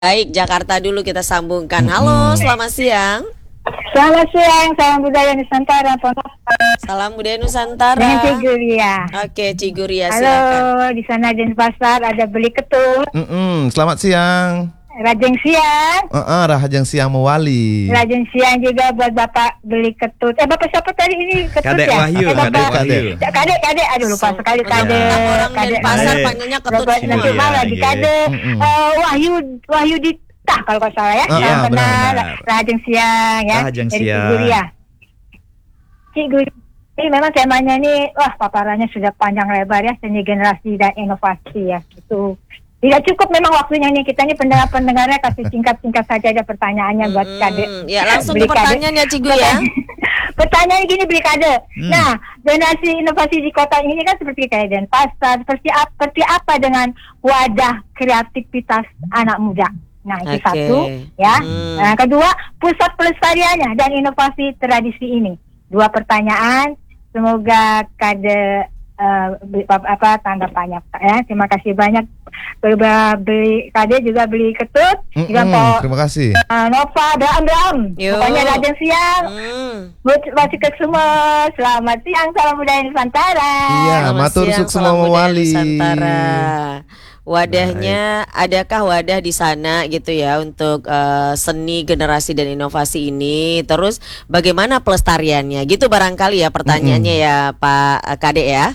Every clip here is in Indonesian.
Baik, Jakarta dulu kita sambungkan. Halo, selamat siang. Selamat siang, salam budaya Nusantara. Salam budaya Nusantara. Dengan Ciguria. Oke, Ciguria, Halo, silakan. di sana Denpasar ada beli ketut. Selamat siang. Rajeng siang. Rahajeng siang mewali. Rajeng siang juga buat Bapak beli ketut. Bapak siapa tadi ini ketut Kadek ya? Wahyu, Bapak Kadek. Aduh lupa sekali Orang Denpasar panggilnya ketut Bapak semua. nanti malah di Kadek. Wahyu di kalau nggak salah ya. Iya, Benar. benar. Rajeng siang ya. Rajeng Dari siang. Ciguria. Ciguria. Ini memang temanya ini, paparannya sudah panjang lebar ya, seni generasi dan inovasi ya. Itu tidak cukup memang waktunya nih, kita ini pendengar-pendengarnya kasih singkat-singkat saja ada pertanyaannya buat Kade. Ya, langsung ke Beli Kade. pertanyaan ya, Cigu ya. Pertanyaan gini beli Kade. Nah, generasi inovasi di kota ini kan seperti kayak Denpasar, seperti apa dengan wadah kreativitas anak muda? Nah, itu Oke. satu ya. Nah, kedua, pusat pelestariannya dan inovasi tradisi ini. Dua pertanyaan, semoga Kade tanggapannya ya. Terima kasih banyak. Beli Kade juga beli ketut. Juga Terima kasih. Nova Bram. Yuk. Pokoknya rajin siang. Buat masih ke semua. Selamat siang, salam budaya Nusantara. Iya, Selamat matur siang, sukses salam budaya mewali. Nusantara. Wadahnya, adakah wadah di sana gitu ya untuk seni generasi dan inovasi ini? Terus bagaimana pelestariannya? Gitu barangkali ya pertanyaannya ya Pak Kade ya.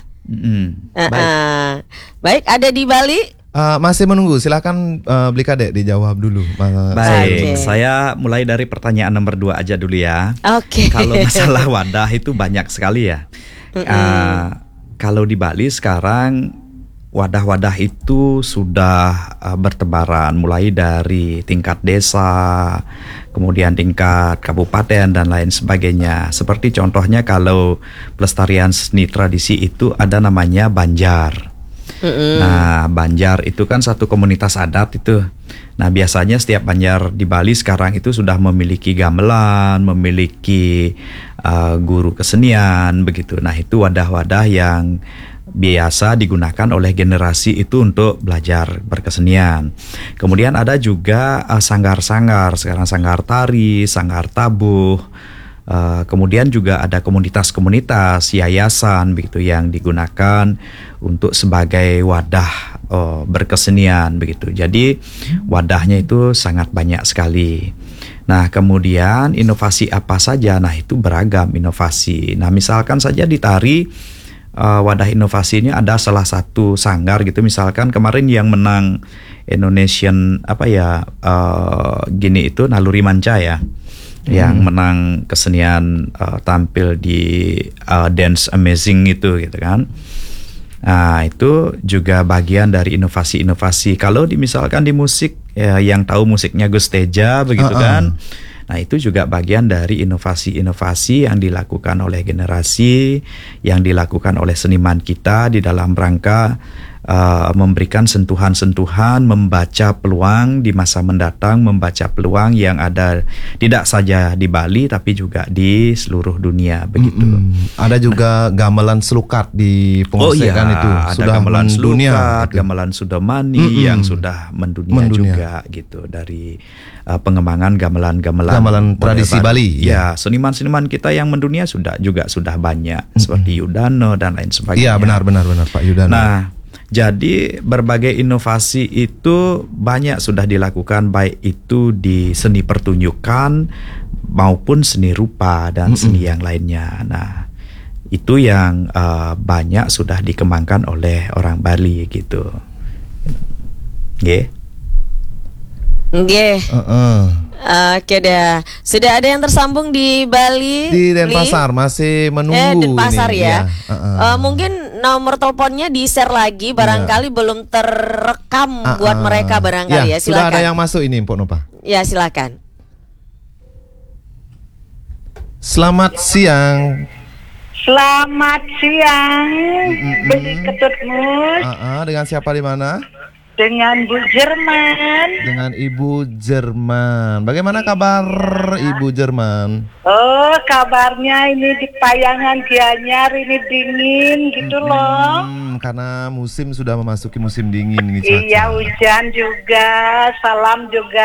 Baik, ada di Bali. Masih menunggu, silakan beli Kadek dijawab dulu. Baik, Oke. saya mulai dari pertanyaan nomor 2 aja dulu ya. Oke. Kalau masalah wadah itu banyak sekali ya. Kalau di Bali sekarang wadah-wadah itu sudah bertebaran, mulai dari tingkat desa, kemudian tingkat kabupaten dan lain sebagainya. Seperti contohnya kalau pelestarian seni tradisi itu ada namanya Banjar. Nah, Banjar itu kan satu komunitas adat itu. Nah, biasanya setiap Banjar di Bali sekarang itu sudah memiliki gamelan, memiliki guru kesenian begitu. Nah, itu wadah-wadah yang biasa digunakan oleh generasi itu untuk belajar berkesenian. Kemudian ada juga sanggar-sanggar, sekarang sanggar tari, sanggar tabuh. Kemudian juga ada komunitas-komunitas, yayasan begitu yang digunakan untuk sebagai wadah berkesenian begitu. Jadi wadahnya itu sangat banyak sekali. Nah, kemudian inovasi apa saja? Nah, itu beragam inovasi. Nah, misalkan saja di tari, wadah inovasi ini ada salah satu sanggar gitu. Misalkan kemarin yang menang Indonesian gini itu Naluri Manca ya. Yang menang kesenian tampil di Dance Amazing itu gitu kan. Nah, itu juga bagian dari inovasi-inovasi. Kalau misalkan di musik ya, yang tahu musiknya Gus Teja begitu kan. Nah, itu juga bagian dari inovasi-inovasi yang dilakukan oleh generasi, yang dilakukan oleh seniman kita di dalam rangka memberikan sentuhan-sentuhan, membaca peluang di masa mendatang, membaca peluang yang ada tidak saja di Bali tapi juga di seluruh dunia begitu. Ada juga gamelan selukat di pengusikan itu. Ada Sudah gamelan mendunia. selukat, Gitu. gamelan Sudomani yang sudah mendunia juga gitu dari pengembangan gamelan tradisi modern. Bali. Ya, seniman-seniman kita yang mendunia sudah banyak seperti Yudano dan lain sebagainya. Iya, benar Pak Yudana. Nah, jadi berbagai inovasi itu banyak sudah dilakukan, baik itu di seni pertunjukan maupun seni rupa dan seni yang lainnya. Nah, itu yang banyak sudah dikembangkan oleh orang Bali gitu. Nggih. Oke dah. Sudah ada yang tersambung di Bali? Di Denpasar masih menunggu. Denpasar ini. ya. Iya. Mungkin nomor teleponnya di-share lagi, barangkali belum terekam buat mereka barangkali ya. Sudah Silakan. ada yang masuk ini, Mpok Nova. Ya, silakan. Selamat siang. Selamat siang, beli ketut mus. Dengan siapa di mana? Dengan Bu Jerman. Dengan Ibu Jerman. Bagaimana kabar Ibu Jerman? Oh, kabarnya ini di Payangan Gianyar ini dingin gitu loh. Karena musim sudah memasuki musim dingin ini cuaca. Iya, hujan juga. Salam juga